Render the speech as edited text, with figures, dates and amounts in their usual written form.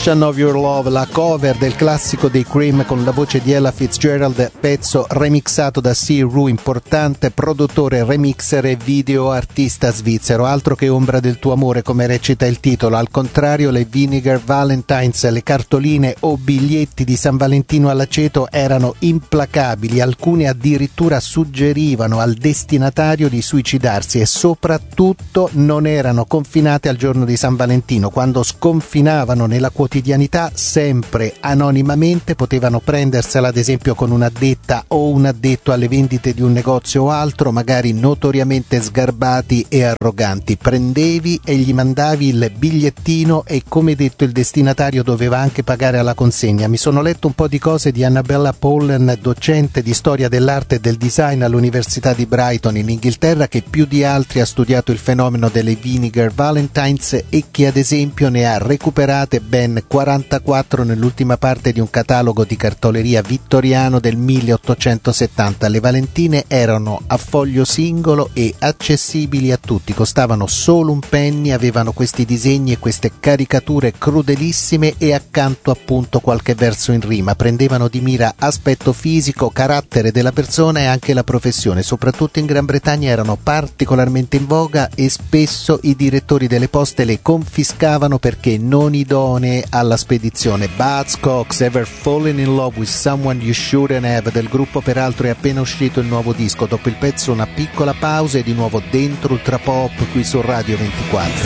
Possession of Your Love, la cover del classico dei Cream con la voce di Ella Fitzgerald, pezzo remixato da C.Ru, importante produttore, remixer e video artista svizzero. Altro che Ombra del tuo amore, come recita il titolo. Al contrario, le Vinegar Valentines, le cartoline o biglietti di San Valentino all'aceto erano implacabili. Alcune addirittura suggerivano al destinatario di suicidarsi e soprattutto non erano confinate al giorno di San Valentino. Quando sconfinavano nella quotidianità, sempre anonimamente, potevano prendersela ad esempio con un'addetta o un addetto alle vendite di un negozio o altro, magari notoriamente sgarbati e arroganti. Prendevi e gli mandavi il bigliettino e, come detto, il destinatario doveva anche pagare alla consegna. Mi sono letto un po' di cose di Annabella Pollen, docente di storia dell'arte e del design all'Università di Brighton in Inghilterra, che più di altri ha studiato il fenomeno delle Vinegar Valentines e che ad esempio ne ha recuperate ben 44 nell'ultima parte di un catalogo di cartoleria vittoriano del 1870. Le Valentine erano a foglio singolo e accessibili a tutti, costavano solo un penny, avevano questi disegni e queste caricature crudelissime e accanto appunto qualche verso in rima. Prendevano di mira aspetto fisico, carattere della persona e anche la professione. Soprattutto in Gran Bretagna erano particolarmente in voga e spesso i direttori delle poste le confiscavano perché non idonee alla spedizione. Buzzcocks, Ever Fallen in Love with Someone You Shouldn't Have, del gruppo peraltro è appena uscito il nuovo disco. Dopo il pezzo una piccola pausa e di nuovo dentro Ultra Pop qui su Radio 24.